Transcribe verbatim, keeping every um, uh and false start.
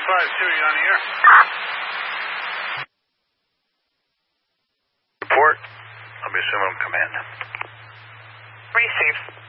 five two, you on the air? Report. I'll be assuming command. Receive.